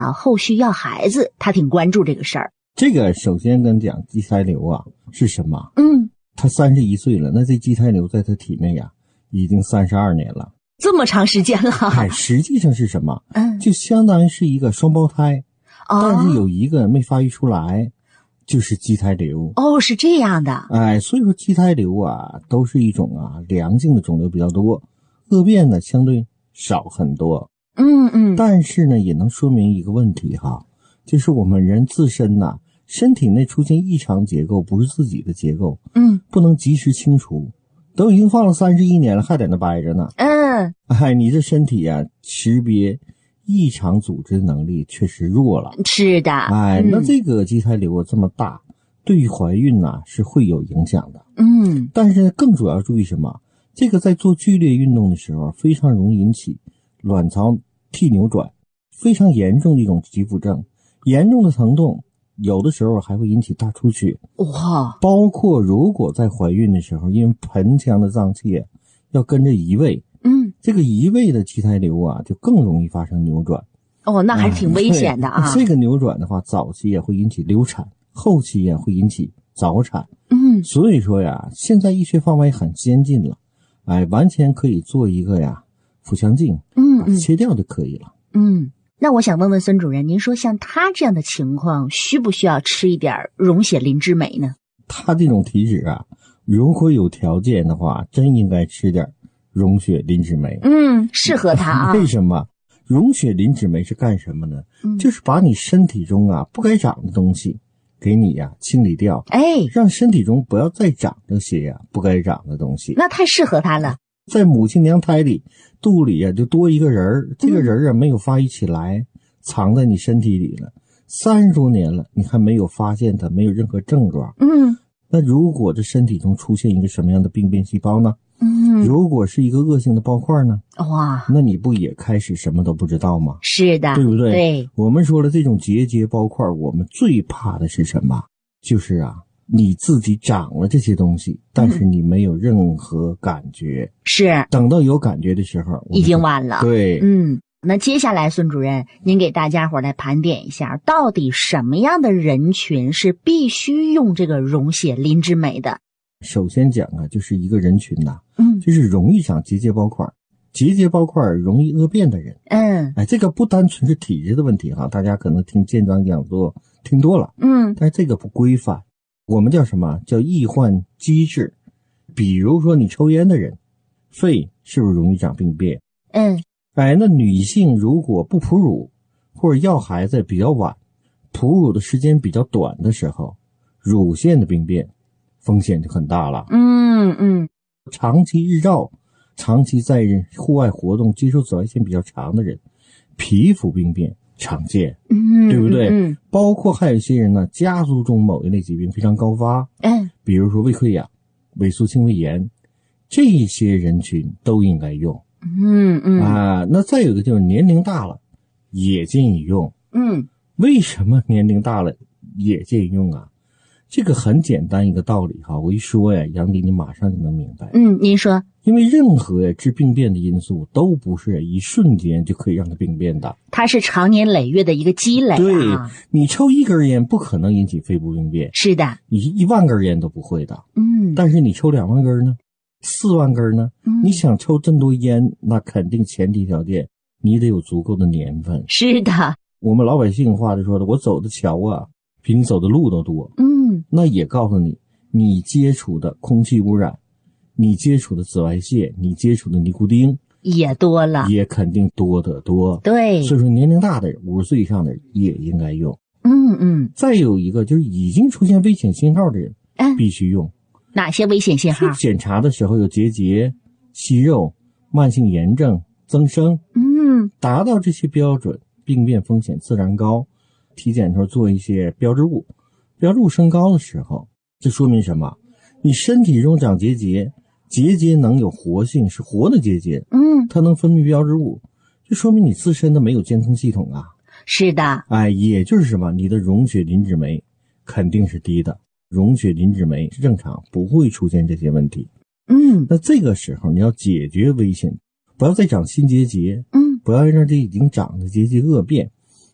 啊，后续要孩子，他挺关注这个事儿。 这个首先跟讲畸胎瘤啊是什么？他31岁了，那这畸胎瘤在他体内啊已经32年了， 这么长时间了。 实际上是什么？就相当于是一个双胞胎，但是有一个没发育出来，就是畸胎瘤。 是这样的。 所以说畸胎瘤啊都是一种良性的肿瘤比较多，恶变呢相对少很多。但是呢也能说明一个问题哈，就是我们人自身呐，身体内出现异常结构不是自己的结构，不能及时清除，都已经放了31年了，还在那掰着呢。你这身体啊识别异常组织能力确实弱了。 是的。 那这个畸胎瘤这么大，对于怀孕呢是会有影响的。但是更主要注意什么？这个在做剧烈运动的时候非常容易引起卵巢屉扭转，非常严重的一种急腹症，严重的疼痛，有的时候还会引起大出血。包括如果在怀孕的时候，因为盆腔的脏器要跟着移位，这个移位的畸胎瘤啊就更容易发生扭转。 那还挺危险的啊。 这个扭转的话，早期也会引起流产，后期也会引起早产。所以说呀，现在医学方法也很先进了，完全可以做一个腹腔镜，把它切掉就可以了。 那我想问问孙主任，您说像他这样的情况，需不需要吃一点溶血磷脂镁呢？ 他这种体质啊，如果有条件的话，真应该吃点溶血磷脂镁。 适合他啊。 为什么？溶血磷脂镁是干什么呢？就是把你身体中不该长的东西给你清理掉，让身体中不要再长这些不该长的东西。 那太适合他了。 在母亲娘胎里，肚里就多一个人，这个人没有发育起来，藏在你身体里了30多年了，你还没有发现它，没有任何症状。那如果这身体中出现一个什么样的病变细胞呢？如果是一个恶性的包块呢？那你不也开始什么都不知道吗？ 是的， 对不对？ 对。 我们说了，这种结节包块，我们最怕的是什么？就是你自己长了这些东西，但是你没有任何感觉。 是。 等到有感觉的时候， 已经晚了。 对。 那接下来孙主任，您给大家伙来盘点一下，到底什么样的人群是必须用这个溶血磷脂镁的？ 首先讲就是一个人群就是容易长结节包块，结节包块容易恶变的人。这个不单纯是体质的问题大家可能听健康讲座听多了，但是这个不规范，我们叫什么？叫易患机制。比如说你抽烟的人，肺是不是容易长病变？那女性如果不哺乳或者要孩子比较晚，哺乳的时间比较短的时候，乳腺的病变风险就很大了。长期日照，长期在户外活动，接受紫外线比较长的人，皮肤病变常见，对不对？包括还有一些人呢，家族中某一类疾病非常高发，比如说胃溃疡、萎缩性胃炎，这些人群都应该用。那再有一个就是年龄大了也建议用。为什么年龄大了也建议用这个很简单一个道理我一说杨迪你马上就能明白。 您说。 因为任何致病变的因素都不是一瞬间就可以让它病变的， 它是长年累月的一个积累。 对，你抽一根烟不可能引起肺部病变， 是的， 你1万根烟都不会的。但是你抽2万根呢，4万根呢，你想抽这么多烟，那肯定前提条件你得有足够的年份。 是的， 我们老百姓话就说的，我走的桥比你走的路都多。那也告诉你，你接触的空气污染，你接触的紫外线，你接触的尼古丁也多了， 也肯定多得多。 对， 所以说年龄大的人，50岁以上的人也应该用。再有一个就是已经出现危险信号的人，必须用。 哪些危险信号？ 检查的时候有结节、息肉、慢性炎症、增生，达到这些标准，病变风险自然高。体检时候做一些标志物，标志物升高的时候，这说明什么？你身体中长结节，结节能有活性，是活的结节，它能分泌标志物，就说明你自身的没有监控系统是的， 也就是什么？你的溶血磷脂镁肯定是低的，溶血磷脂镁是正常，不会出现这些问题。那这个时候你要解决危险，不要再长新结节，不要让这已经长的结节恶变。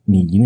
你一定